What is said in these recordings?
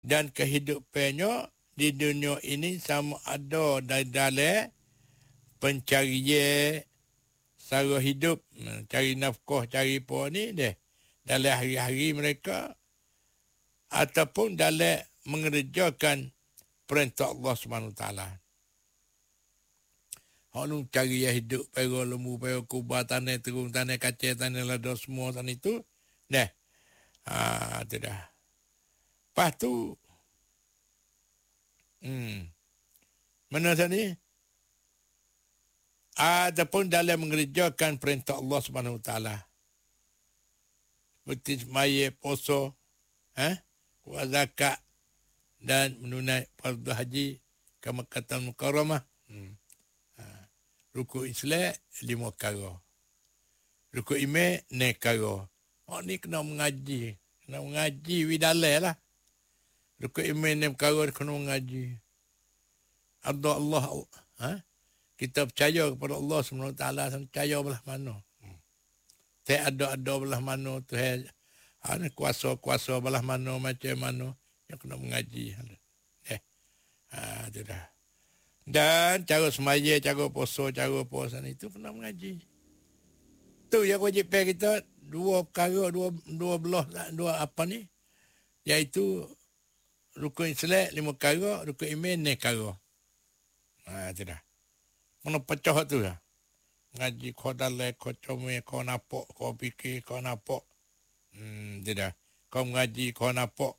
dan kehidupannya di dunia ini sama ada dari dalam pencarian sara hidup, cari nafkah, cari apa ni deh dalam hari-hari mereka ataupun dalam mengerjakan perintah Allah SWT. Hak nu cari ya hidup, pero lembu, pero kubah, tanah terung, tanah kaca, tanah lada, semua tanah itu. Dah. Itu dah. Lepas tu, mana tadi? Ataupun dalam mengerjakan perintah Allah SWT. Seperti semaya, poso, buat zakat, dan menunai fardu haji ke Makkah Mukarramah. Rukuk Islam 5 perkara. Rukuk iman 6 perkara. Oh ni kena mengaji. Kena mengaji widalai lah. Rukuk iman 6 perkara kena mengaji. Ada Allah. Kita percaya kepada Allah SWT. Percaya belah mana. Tak ada belah mana tu. Kuasa-kuasa belah mana macam mana. Yang kena mengaji. Itu dah. Dan cara semaya, cara puasa itu kena mengaji. Tu yang wajib kita dua perkara, dua belah, dua apa ni? Iaitu rukun Islam 5 perkara, rukun iman 6 perkara. Itu dah. Mana pecah tu lah. Ngaji kau dalai, kau comel, kau nampak, kau fikir, kau nampak. Itu dah. Kau mengaji, kau nampak.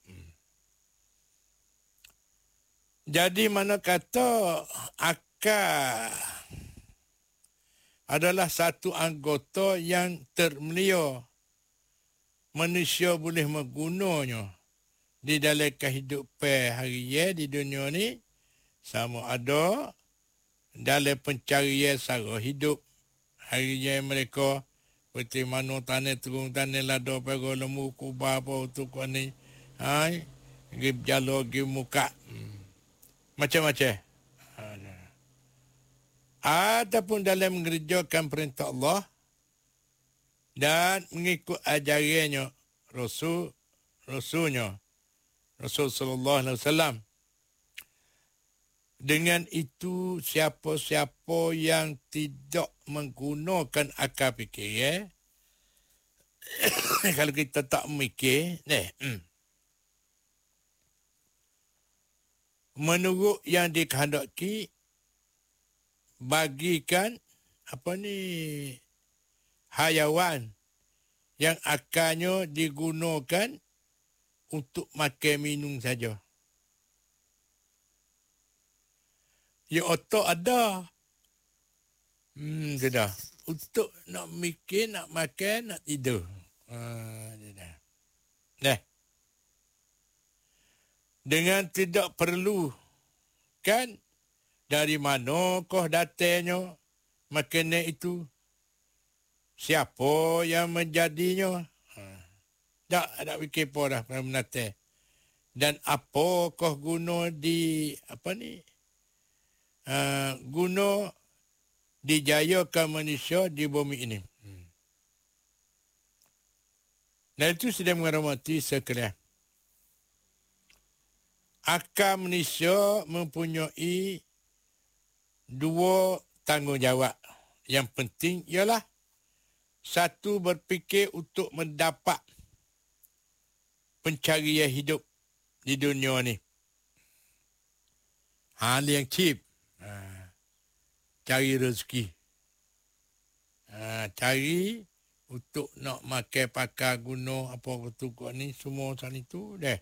Jadi mana kata akal adalah satu anggota yang termulia. Manusia boleh menggunanya di dalam kehidupan harian di dunia ni sama ada dalam pencarian sara hidup harian mereka seperti mana tanah terung, tanah lada, pera, lembu, kubah, apa tu kau ni. Pergi berjalan, pergi muka. Macam-macam. Ataupun dalam mengerjakan perintah Allah dan mengikut ajarannya Rasulnya Rasul sallallahu alaihi wasallam. Dengan itu siapa-siapa yang tidak menggunakan akal fikir kalau kita tak mikir menurut yang dikehendaki bagikan hayawan yang akalnya digunakan untuk makan minum saja. Ya otak ada. Sudah. Untuk nak mikir, nak makan, nak tidur. Dah. Dengan tidak perlu kan dari mana kau datangnya makanan itu, siapa yang menjadinya, tak fikir apa dah pada menatang. Dan apa kau guna di guna dijayakan manusia di bumi ini. Dan itu sudah menghormati sekalian. Akal manusia mempunyai 2 tanggungjawab. Yang penting ialah satu, berfikir untuk mendapat pencarian hidup di dunia ni. Hal yang cheap. Cari rezeki. Cari untuk nak makan, pakai, guna apa betul kau ni, semua macam itu dah.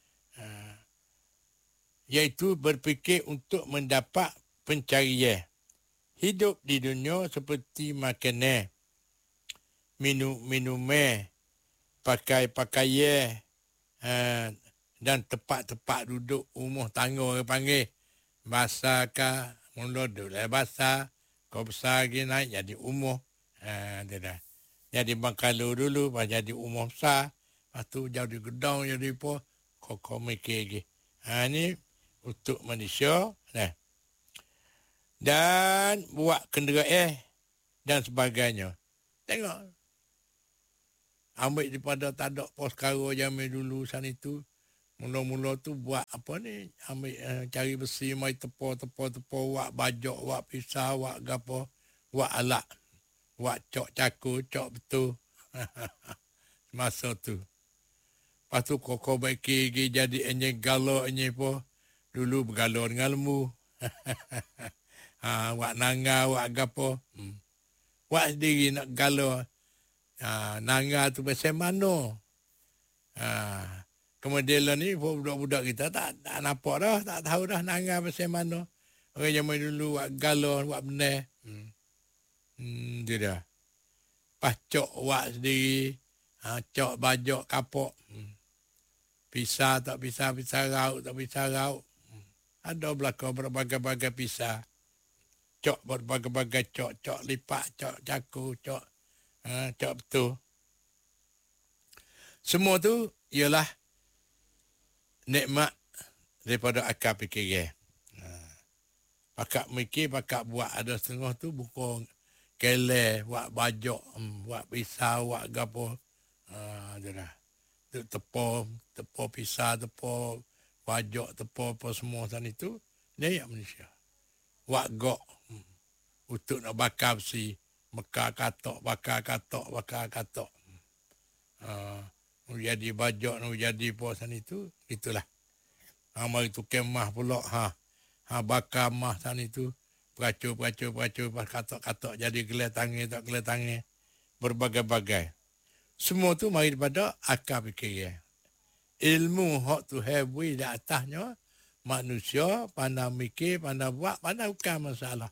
Iaitu berfikir untuk mendapat pencarian hidup di dunia seperti makanan, minuman, pakaian, dan tempat-tempat duduk, rumah tangga orang panggil. Basah kah, mula duduk lah basah, kau besar lagi naik jadi rumah. Dah. Jadi bangkalu dulu, jadi rumah besar, lepas tu jadi gedang, jadi apa, kau mikir lagi. Ni untuk manusia, dan buat kenderaan dan sebagainya. Tengok. Ambil daripada tak ada pos karo zaman dulu sana itu, Mula-mula tu buat apa ni, ambil cari besi, mai tepo, wak bajok, wak pisau, wak gapo, wak alat, wak cok caku, cok betul. Masa tu. Lepas tu koko baik gigi jadi enye galo enye po. Dulu bergalo dengan lembu. Wak nanga, wak gapo. Wak sendiri nak galo. Nanga tu pasal mana. Kemudian ni budak-budak kita tak nampak dah, tak tahu dah nanga pasal mana. Orang zaman dulu wak galon, wak benar. Dia dah. Pacok wak sendiri. Cok bajok kapok. Pisah tak pisah, pisah raut tak pisah raut. Ada belakang berbagai-bagai pisah. Cok berbagai-bagai cok lipat, cok caku, cok betul. Semua tu ialah nikmat daripada akal fikir. Pakak mikir, pakak buat. Ada setengah tu bukan kele, buat bajok, buat pisau, buat gapo. Itulah. Tepo pisau, tepo bajok, tepo apa semua sana itu. Dia manusia. Buat gok. Untuk nak bakar besi. Bakar katok. Jadi bajak, jadi posan itu, itulah. Mari tu kemah pula, bakar mah sana itu, peracur, katok, jadi gelai tangan, tak gelai tangan, berbagai-bagai. Semua tu mari daripada akal fikir. Ilmu hak tu hebat di atasnya, manusia pandai mikir, pandai buat, pandai bukan masalah.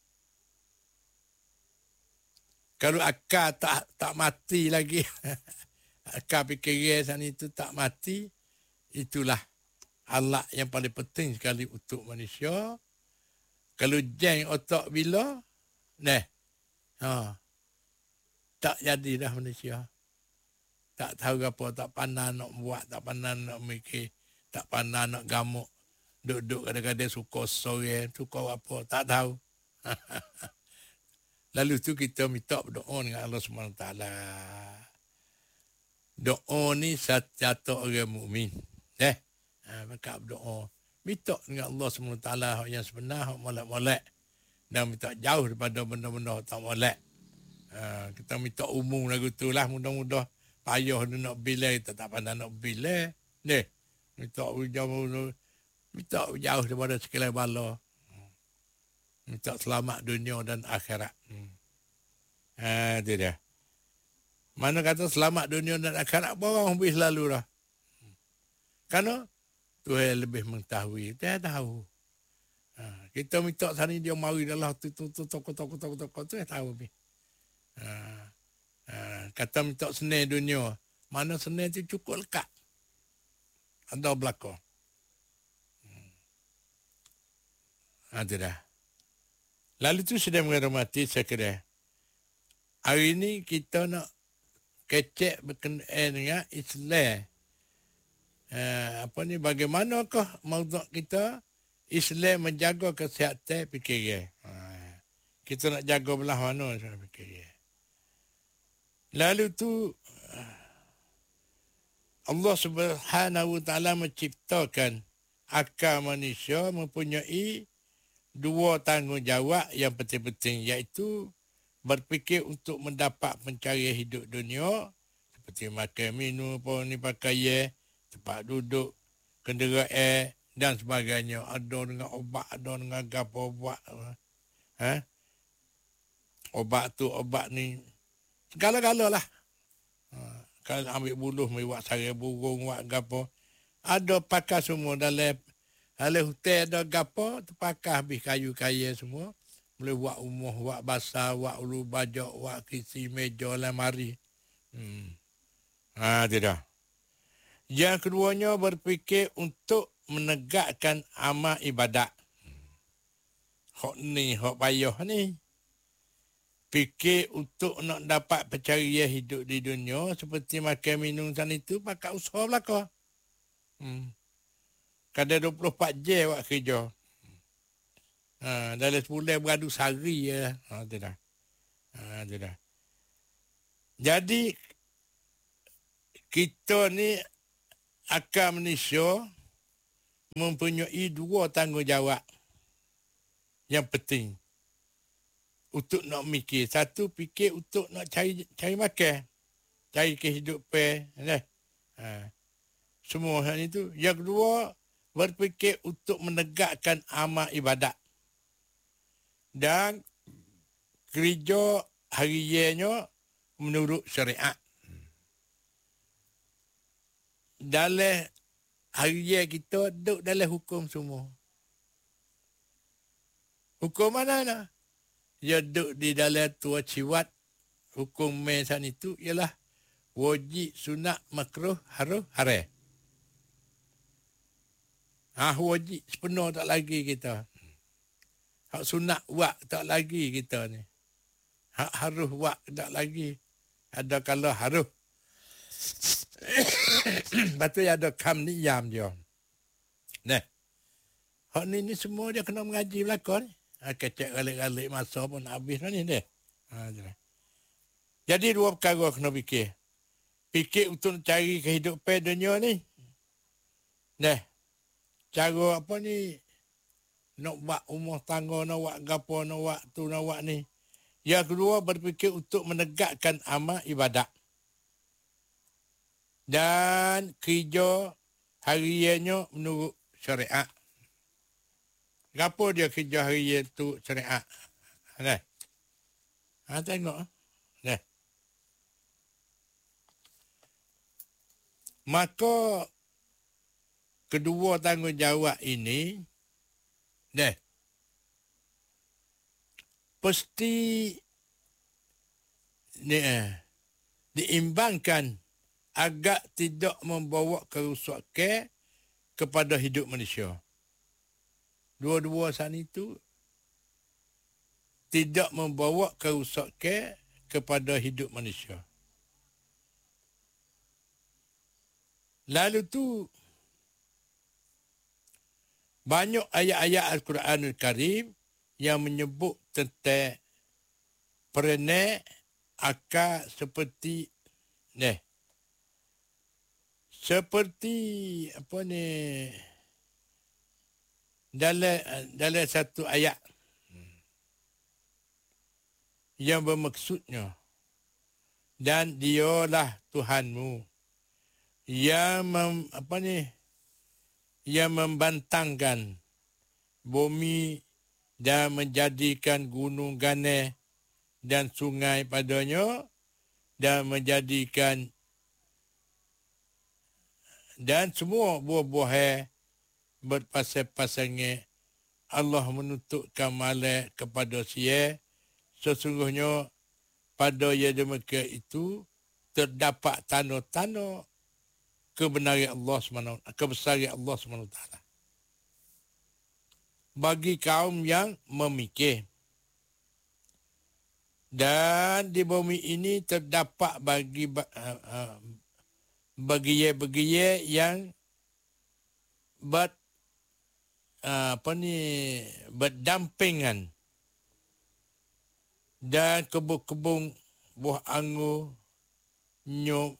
Kalau akal tak mati lagi, akal fikir sana itu tak mati, itulah alat yang paling penting sekali untuk manusia. Kalau jeng otak bila, tak jadi dah manusia. Tak tahu apa, tak pandai nak buat, tak pandai nak mikir, tak pandai nak gamuk. Duduk kadang-kadang suka sore, suka apa, tak tahu. Lalu tu kita minta berdoa dengan Allah SWT. Doa ni satu orang mukmin. Maka berdoa. Minta dengan Allah SWT yang sebenar, hak molek-molek. Dan minta jauh daripada benda-benda tak molek. Kita minta umum lagu tu lah. Mudah-mudah payah nak bilai. Kita tak pandai nak bilai. Minta jauh daripada sekalian bala. Minta selamat dunia dan akhirat. Itu dia. Mana kata selamat dunia dan akhirat, orang habis selalu dah. Kerana Tuhan lebih mengetahui. Dia tahu. Kita minta sana dia mari dalam tu toko tu tahu ni. Kata minta senang dunia. Mana senang tu cukup lekat. Ada belakang. Itu dah. Lalu tu sedang menghormati sekiranya. Hari ini kita nak kecek berkenaan dengan Islam. Bagaimanakah maksud kita Islam menjaga kesihatan fikiran. Kita nak jaga belah mana fikiran. Lalu tu Allah Subhanahu Wa Taala menciptakan akal manusia mempunyai dua tanggungjawab yang penting-penting, iaitu berfikir untuk mendapat pencarian hidup dunia seperti makan, minum, pakaian, tempat duduk, kenderaan dan sebagainya. Ada dengan obat, ada dengan gapo buat. Obat tu, obat ni segala-gala lah. Kalau ambil buluh, buat sarang burung, buat gapo. Ada pakai semua dalam hutan, ada gapo, terpakai habis kayu-kayu semua. Boleh buat rumah, buat basah, buat ulu bajak, buat kisi, meja, lemari. Tidak. Yang keduanya berfikir untuk menegakkan amal ibadat. Hak ni, hak payah ni. Fikir untuk nak dapat pencarian hidup di dunia seperti makan minum sana itu pakai usaha belaka. Kadang 24 jam buat kerja. Dalam sebulan beradu sehari je. Tidak. Tidak. Jadi kita ni akal manusia mempunyai dua tanggungjawab yang penting untuk nak mikir. Satu, fikir untuk nak cari makan, cari kehidupan. Semua hal itu. Yang kedua, berfikir untuk menegakkan amal ibadat. Dan kerja hariannya menurut syariat. Dalam harian kita duduk dalam hukum semua. Hukum mana nak? Dia duduk di dalam tua ciwat. Hukum mesan itu ialah wajib, sunat, makruh, haram, haram. Wajib sepenuh tak lagi kita. Hak sunat buat tak lagi kita ni. Hak harus buat tak lagi. Ada kalau harus. Lepas tu ada kam niyam dia. Nah. Hak ni semua dia kena mengaji belakang ni. Kecek galik-galik masa pun habis lah ni dia. Jadi dua perkara kena fikir. Fikir untuk cari kehidupan dunia ni. Nah. Cara apa ni. Nak buat rumah tangga, nak buat gapo, nak buat tu, nak buat ni. Yang kedua berfikir untuk menegakkan amal ibadat. Dan kerja hariannya menurut syariat. Gapo dia kerja harian tu syariat? Nah. Tengok. Nah. Maka kedua tanggungjawab ini pasti diimbangkan agar tidak membawa kerusakan kepada hidup manusia. Dua-dua saat itu tidak membawa kerusakan kepada hidup manusia. Lalu tu banyak ayat-ayat Al-Quranul Karim yang menyebut tentang peranan akal seperti apa ni dalam satu ayat yang bermaksudnya, dan dialah Tuhanmu yang yang membantangkan bumi dan menjadikan gunung ganeh dan sungai padanya dan menjadikan dan semua buah-buahan berpasang-pasangnya. Allah menuntukkan malam kepada sia. Sesungguhnya pada yang demikian itu terdapat tanda-tanda kebenaran Allah SWT, kebesaran Allah SWT bagi kaum yang memikir. Dan di bumi ini terdapat bagi bagian-bagian yang berdampingan, dan kebun-kebun buah anggur, nyuk,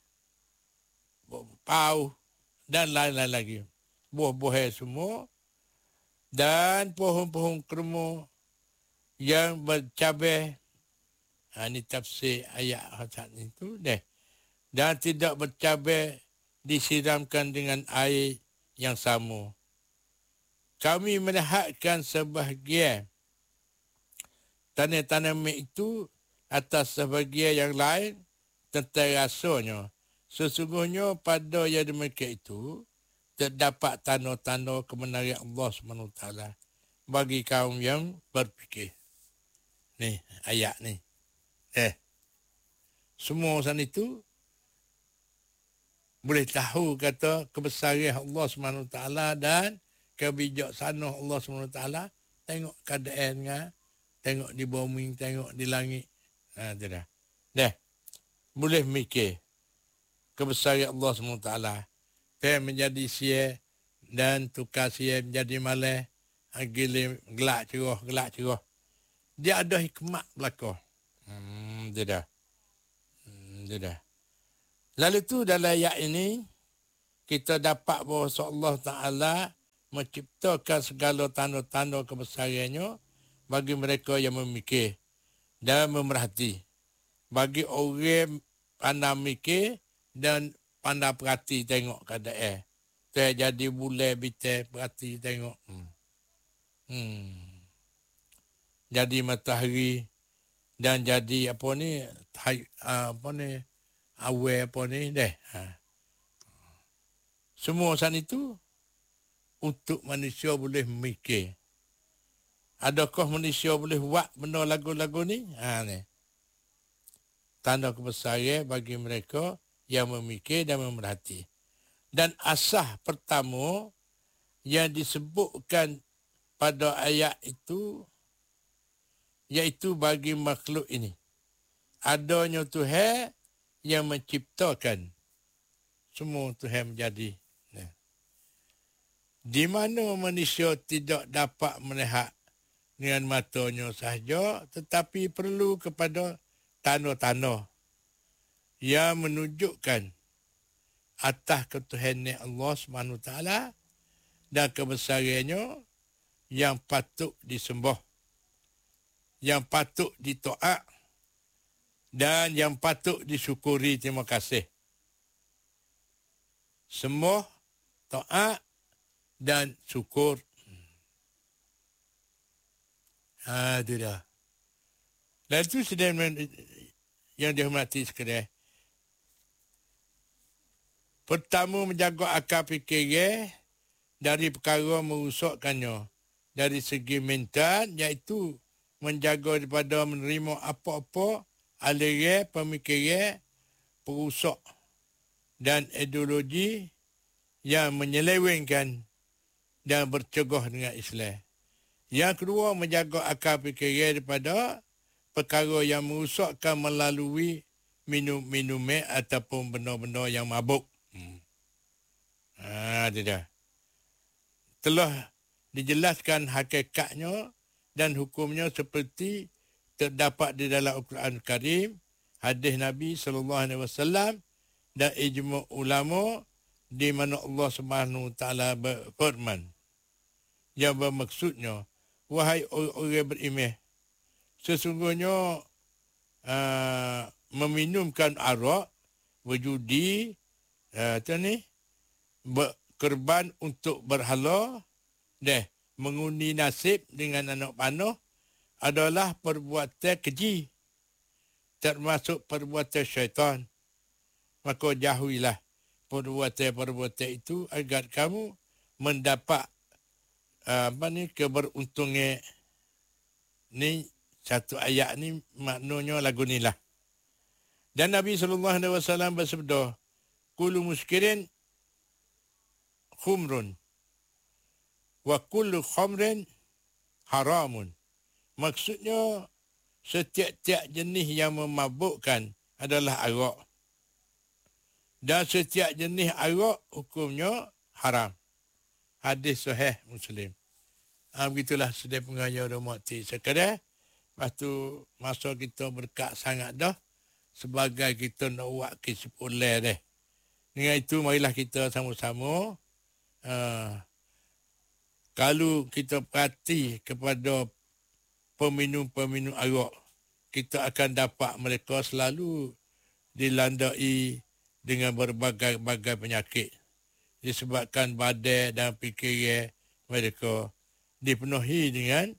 pau dan lain-lain lagi. Buah-buahan semua dan pohon-pohon kurma yang bercabai. Ini tafsir ayat saat itu deh. Dan tidak bercabai disiramkan dengan air yang sama. Kami melihatkan sebahagian tanaman itu atas sebahagian yang lain tentang rasanya. Sesungguhnya pada yang demikian itu terdapat tanda-tanda kebenaran Allah SWT bagi kaum yang berfikir. Ni ayat ni. Semua urusan itu boleh tahu kata kebesaran Allah SWT dan kebijaksanaan Allah SWT. Tengok keadaannya, tengok di bumi, tengok di langit. Tidak. Boleh mikir kebesaran Allah SWT. Dia menjadi sia dan tukar sia menjadi malam. Gelak cerah. Dia ada hikmat belakang. Tidak. Lalu tu dalam ayat ini kita dapat bahawa Allah Ta'ala menciptakan segala tanda-tanda kebesarannya bagi mereka yang memikir dan memerhati. Bagi orang pandai mikir dan pandai perhati tengok keadaan. Saya jadi bulan bitai perhati tengok. Jadi matahari dan jadi apa ni awal apa ni deh. Semua san itu untuk manusia boleh mikir. Adakah manusia boleh buat benda lagu-lagu ni? Ni. Tanda kebesaran bagi mereka yang memikir dan memerhati. Dan asas pertama yang disebutkan pada ayat itu, iaitu bagi makhluk ini. Adanya Tuhan yang menciptakan semua Tuhan menjadi. Di mana manusia tidak dapat melihat dengan matanya sahaja, tetapi perlu kepada tanda-tanda yang menunjukkan atas ketuhanan Allah SWT dan kebesarannya yang patut disembah, yang patut ditaat dan yang patut disyukuri. Terima kasih. Sembah, taat dan syukur. Itu dah. Dan itu sedang yang dihormati sekalian. Pertama, menjaga akal fikiran dari perkara merusakkannya. Dari segi mental, iaitu menjaga daripada menerima apa-apa aliran pemikiran perusak dan ideologi yang menyelewengkan dan bercegah dengan Islam. Yang kedua, menjaga akal fikiran daripada perkara yang merusakkan melalui minum-minuman ataupun benda-benda yang mabuk. Tidak. Telah dijelaskan hakikatnya dan hukumnya seperti terdapat di dalam Al-Quran Karim, hadis Nabi SAW dan ijma' ulama, di mana Allah SWT berfirman yang bermaksudnya, wahai orang beriman, sesungguhnya meminumkan arak, berjudi, berkorban untuk berhala, mengundi nasib dengan anak panah adalah perbuatan keji, termasuk perbuatan syaitan. Maka jauhilah perbuatan-perbuatan itu agar kamu mendapat keberuntungan. Ni satu ayat ni maknanya lagu ni lah. Dan Nabi SAW bersabda, kullu muskirin khumrun wa kullu khamrin haramun. Maksudnya, setiap-tiap jenis yang memabukkan adalah arak. Dan setiap jenis arak hukumnya haram. Hadis sahih Muslim. Begitulah sedang pengajar rahmati sekalian. Lepas tu masa kita berkat sangat dah. Sebagai kita nak buat kesimpulan dah. Dengan itu marilah kita sama-sama. Kalau kita perhati kepada peminum-peminum arak, kita akan dapat mereka selalu dilandai dengan berbagai-bagai penyakit. Disebabkan badan dan fikiran mereka dipenuhi dengan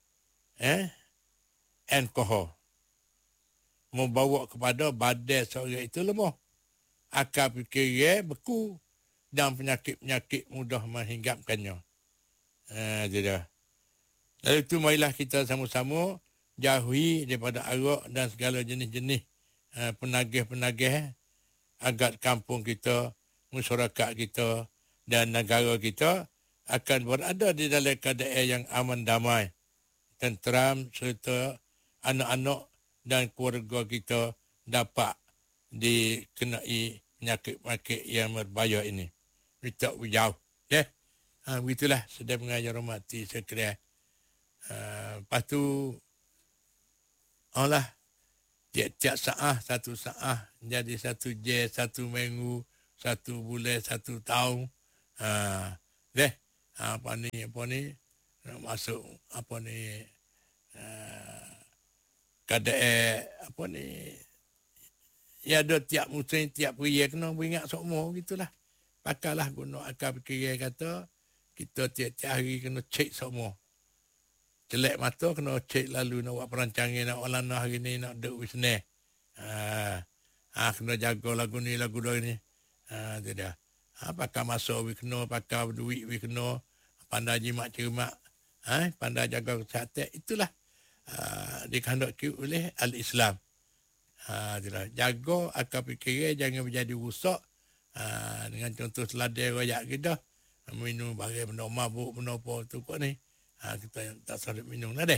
alkohol. Membawa kepada badan seorang itu lemah. Akal fikiran beku dan penyakit-penyakit mudah menghinggapkannya. Tidak. Lalu itu marilah kita sama-sama jauhi daripada arak dan segala jenis-jenis penagih-penagih agar kampung kita, masyarakat kita dan negara kita akan berada di dalam keadaan yang aman damai, tenteram, serta anak-anak dan keluarga kita dapat dikenai penyakit-penyakit yang berbahaya ini. Kita jauh. Begitulah sedang mengajar rahmati sekalian. Lepas tu, tiap-tiap satu saat jadi satu je, satu minggu, satu bulan, satu tahun. deh apa ni masuk apa ni kadang apa ni ya ada tiap musim tiap periya kena beringat sokmo gitulah. Pakailah guna akal fikir kata kita tiap-tiap hari kena cek sokmo. Jelek mata kena cek lalu nak buat perancangan nak walana hari ni nak duk bisnes. Kena jaga lagu ni lagu ni. Tu dah. Pakai masuk we kena, pakai duit we kena, pandai jimat cermat, pandai jaga kesihatan. Itulah dikehendaki oleh al-Islam. Jaga akal fikir jangan menjadi rusak dengan contoh seladen royak kita minum bagai benda mabuk benda apa tu kok ni kita tak selalu minum lah deh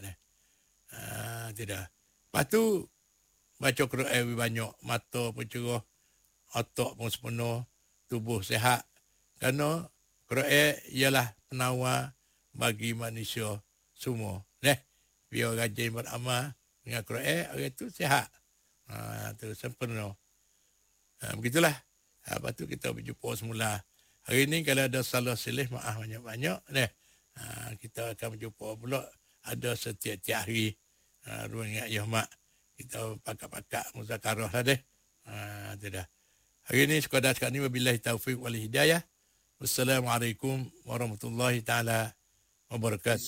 tidak. Lepas tu baca Quran banyak, mata pun cerah, otak pun sepenuh, tubuh sihat, kerana Quran ialah penawar bagi manusia semua biar rajin beramal dengan Quran, orang tu sihat. Tu sempurna. Begitulah. Lepas tu kita berjumpa semula. Hari ni kalau ada salah silih, maaf banyak-banyak. Kita akan berjumpa pula ada setiap-tiap hari. Ruang ingat ya mak. Kita pakak-pakak muzakarah lah deh. Tu dah. Hari ni sekadar sekat ni wabillahi taufiq wal hidayah. Wassalamualaikum warahmatullahi ta'ala wabarakatuh.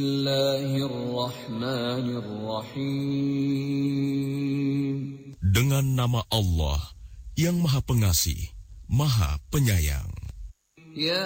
Bismillahirrahmanirrahim. Dengan nama Allah yang Maha Pengasih, Maha Penyayang. Ya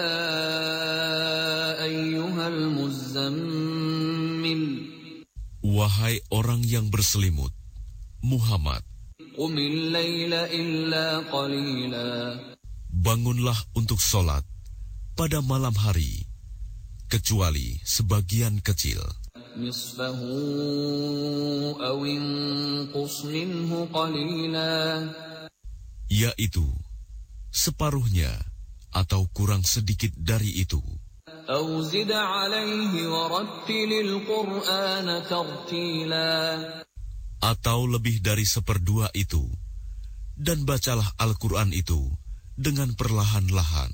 ayyuhal muzzammil. Wahai orang yang berselimut, Muhammad. Qumil laila illa qalila. Bangunlah untuk solat pada malam hari, kecuali sebagian kecil. Nisfahu aw inqus minhu qalila. Yaitu separuhnya atau kurang sedikit dari itu. Aw zid alaihi warattilil Qur'ana tartila. Atau lebih dari seperdua itu, dan bacalah Al-Quran itu dengan perlahan-lahan.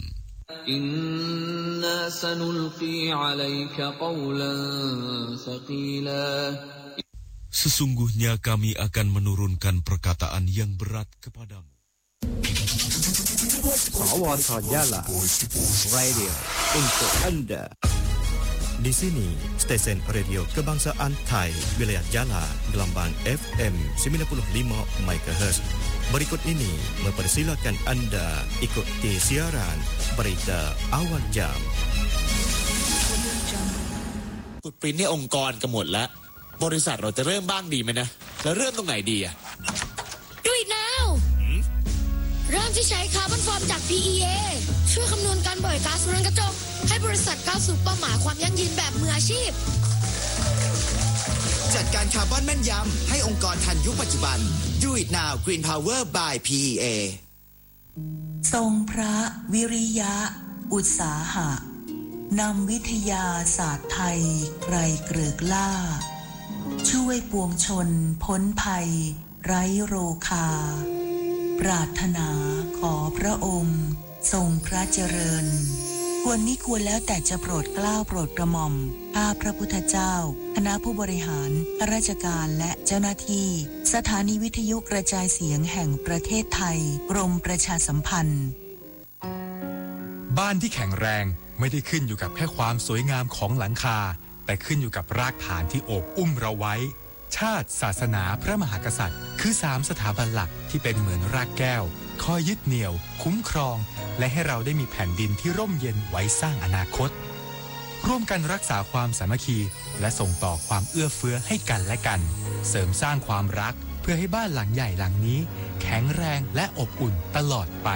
Inna sanulqi alaika qawlan thaqila. Sesungguhnya kami akan menurunkan perkataan yang berat kepadamu. Awal sajalah radio untuk anda. Di sini, stesen radio kebangsaan Thai, wilayah Jala, gelombang FM 95 MHz. Berikut ini mempersilakan anda ikuti siaran berita awal jam. ฟุตปรินท์เนี่ยองค์กรกันหมดแล้วบริษัทเราจะเริ่มบ้างดีไหมนะแล้วเริ่มตรงไหนดีอ่ะ Do it now เริ่มที่ใช้คาร์บอนฟอร์มจาก PEA ช่วยคำนวณการปล่อยก๊าซเรือนกระจกให้บริษัทก้าวสู่เป้าหมายความยั่งยืนแบบมืออาชีพจัดการคาร์บอนแม่นยำให้องค์กรทันยุคปัจจุบัน Do it now Green Power by PEA ทรงพระวิริยะอุตสาหะนำวิทยาศาสตร์ไทยไกรเกริกล่าช่วยปวงชนพ้นภัยไร้โรคาปรารถนาขอพระองค์ทรงพระเจริญควรมิควรแล้วแต่จะโปรดเกล้าโปรดกระหม่อมข้าพระพุทธเจ้าคณะผู้บริหารข้าราชการและเจ้าหน้าที่สถานีวิทยุกระจายเสียงแห่งประเทศไทยกรมประชาสัมพันธ์บ้านที่แข็งแรงไม่ได้ขึ้นอยู่กับแค่ความสวยงามของหลังคาแต่ขึ้นอยู่กับรากฐานที่โอบอุ้มเราไว้ชาติศาสนาพระมหากษัตริย์คือ3สถาบันหลักที่เป็นเหมือนรากแก้วคอยยึดเหนี่ยวคุ้มครองและให้เราได้มีแผ่นดินที่ร่มเย็นไว้สร้างอนาคตร่วมกันรักษาความสามัคคีและส่งต่อความเอื้อเฟื้อให้กันและกันเสริมสร้างความรักเพื่อให้บ้านหลังใหญ่หลังนี้แข็งแรงและอบอุ่นตลอดไป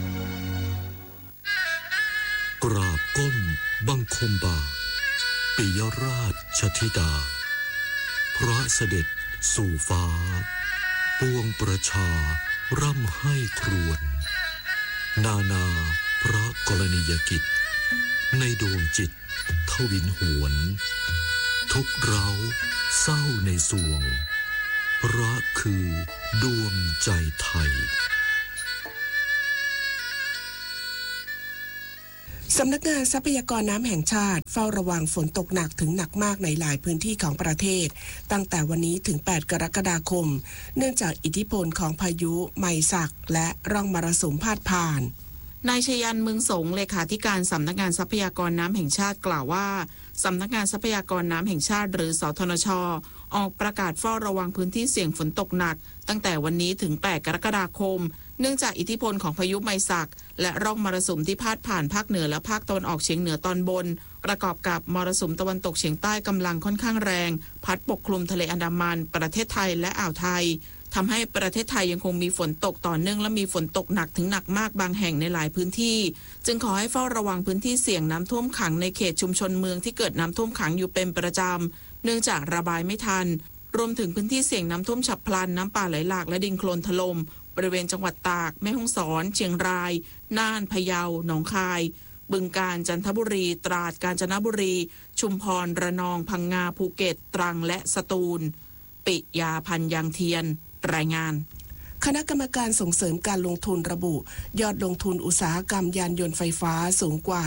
กราบก้มบังคมบาทปิยราชธิดาพระเสด็จสู่ฟ้าปวงประชาร่ำให้ครวญนานาพระกรณียกิจในดวงจิตทวินหวนทุกเร้าเศร้าในสวงพระคือดวงใจไทยสำนักงานทรัพยากรน้ำแห่งชาติเฝ้าระวังฝนตกหนักถึงหนักมากในหลายพื้นที่ของประเทศตั้งแต่วันนี้ถึง8กรกฎาคมเนื่องจากอิทธิพลของพายุไมซักและร่องมรสุมพาดผ่านนายชยันต์ เมืองสงเลขาธิการสำนักงานทรัพยากรน้ำแห่งชาติกล่าวว่าสำนักงานทรัพยากรน้ำแห่งชาติหรือสทนช.ออกประกาศเฝ้าระวังพื้นที่เสี่ยงฝนตกหนักตั้งแต่วันนี้ถึง8กรกฎาคมเนื่องจากอิทธิพลของพายุไมซักและร่องมรสุมที่พาดผ่านภาคเหนือและภาคตะวันออกเฉียงเหนือตอนบนประกอบกับมรสุมตะวันตกเฉียงใต้กำลังค่อนข้างแรงพัดปกคลุมทะเลอันดามันประเทศไทยและอ่าวไทยทำให้ประเทศไทยยังคงมีฝนตกต่อเนื่องและมีฝนตกหนักถึงหนักมากบางแห่งในหลายพื้นที่จึงขอให้เฝ้าระวังพื้นที่เสี่ยงน้ำท่วมขังในเขตชุมชนเมืองที่เกิดน้ำท่วมขังอยู่เป็นประจำเนื่องจากระบายไม่ทันรวมถึงพื้นที่เสี่ยงน้ำท่วมฉับพลันน้ำป่าไหลหลากและดินโคลนถล่มบริเวณจังหวัดตากแม่ฮ่องสอนเชียงรายน่านพะเยาหนองคายบึงกาฬจันทบุรีตราดกาญจนบุรีชุมพรระนองพังงาภูเก็ตตรังและสตูลปิยาพันธ์ยางเทียนรายงานคณะกรรมการส่งเสริมการลงทุนระบุยอดลงทุนอุตสาหกรรมยานยนต์ไฟฟ้าสูงกว่า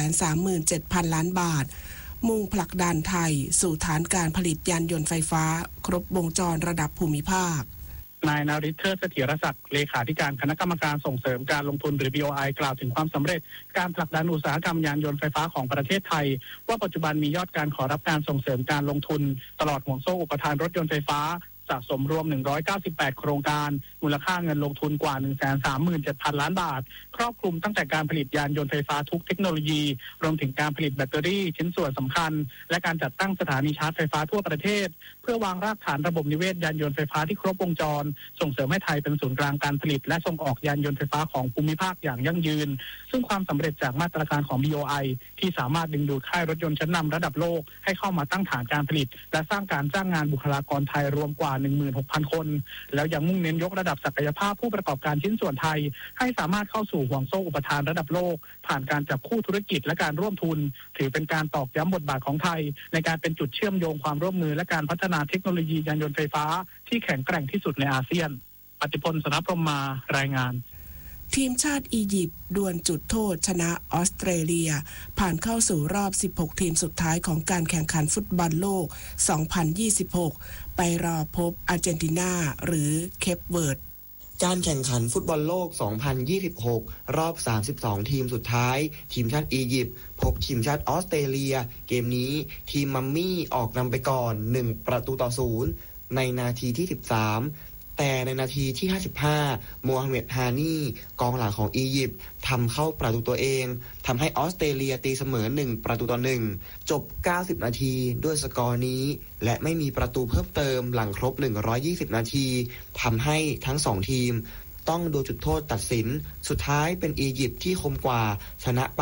137,000 ล้านบาทมุ่งผลักดันไทยสู่ฐานการผลิตยานยนต์ไฟฟ้าครบวงจรระดับภูมิภาคนายนฤทธิ์ เทิดเสถียรศักดิ์เลขาธิการคณะกรรมการส่งเสริมการลงทุนหรือ BOI กล่าวถึงความสำเร็จการผลักดันอุตสาหกรรมยานยนต์ไฟฟ้าของประเทศไทยว่าปัจจุบันมียอดการขอรับการส่งเสริมการลงทุนตลอดห่วงโซ่อุปทานรถยนต์ไฟฟ้าสะสมรวม198โครงการมูลค่าเงินลงทุนกว่า 137,000 ล้านบาทครอบคลุมตั้งแต่การผลิตยานยนต์ไฟฟ้าทุกเทคโนโลยีรวมถึงการผลิตแบตเตอรี่ชิ้นส่วนสำคัญและการจัดตั้งสถานีชาร์จไฟฟ้าทั่วประเทศเพื่อวางรากฐานระบบนิเวศยานยนต์ไฟฟ้าที่ครบวงจรส่งเสริมให้ไทยเป็นศูนย์กลางการผลิตและส่งออกยานยนต์ไฟฟ้าของภูมิภาคอย่างยั่งยืนซึ่งความสำเร็จจากมาตรการของ BOI ที่สามารถดึงดูดค่ายรถยนต์ชั้นนำระดับโลกให้เข้ามาตั้งฐานการผลิตและสร้างการจ้างงานบุคลากรไทยรวมกว่า 16,000 คนแล้วยังมุ่งเน้นยกระดับศักยภาพผู้ประกอบการชิ้นส่วนไทยให้สามารถเข้าสู่ห่วงโซ่อุปทานระดับโลกผ่านการจับคู่ธุรกิจและการร่วมทุนถือเป็นการตอกย้ำบทบาทของไทยในการเป็นจุดเชื่อมโยงความร่วมมือและการพัฒนาเทคโนโลยียานยนต์ไฟฟ้าที่แข็งแกร่งที่สุดในอาเซียนปฏิพล สนพรหมมารายงานทีมชาติอียิปต์ดวลจุดโทษชนะออสเตรเลียผ่านเข้าสู่รอบ16ทีมสุดท้ายของการแข่งขันฟุตบอลโลก2026ไปรอพบอาร์เจนตินาหรือเคปเวิร์ดการแข่งขันฟุตบอลโลก2026รอบ32ทีมสุดท้ายทีมชาติอียิปต์พบทีมชาติออสเตรเลียเกมนี้ทีมมัมมี่ออกนำไปก่อน1-0ในนาทีที่13แต่ในนาทีที่55โมฮัมเหม็ดฮานีกองหลังของอียิปต์ทำเข้าประตูตัวเองทำให้ออสเตรเลียตีเสมอ1-1จบ90นาทีด้วยสกอร์นี้และไม่มีประตูเพิ่มเติมหลังครบ120นาทีทำให้ทั้ง2ทีมต้องโดนจุดโทษตัดสินสุดท้ายเป็นอียิปต์ที่คมกว่าชนะไป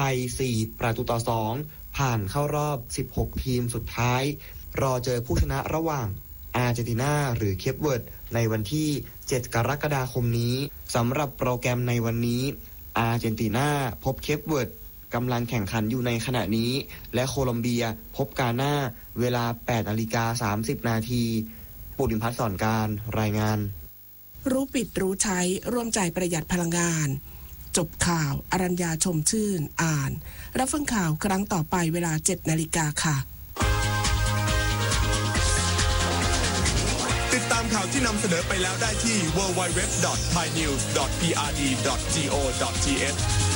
4-2ผ่านเข้ารอบ16ทีมสุดท้ายรอเจอผู้ชนะระหว่างอาร์เจนตินาหรือเคปเวิร์ดในวันที่7กรกฎาคมนี้สำหรับโปรแกรมในวันนี้อาร์เจนตินาพบเคปเวิร์ดกำลังแข่งขันอยู่ในขณะนี้และโคลอมเบียพบกาน่าเวลา 8:30 นาทีปุริมพัฒน์สอนการรายงานรู้ปิดรู้ใช้ร่วมใจประหยัดพลังงานจบข่าวอรัญญาชมชื่นอ่านรับฟังข่าวครั้งต่อไปเวลา 7 นาฬิกาค่ะติดตามข่าวที่นำเสนอไปแล้วได้ที่ www.thainews.prd.go.th